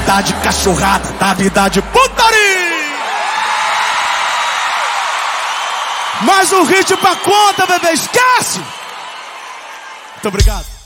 vida de cachorrada, da vida de putaria. Mais um hit pra conta, bebê, esquece! Muito obrigado.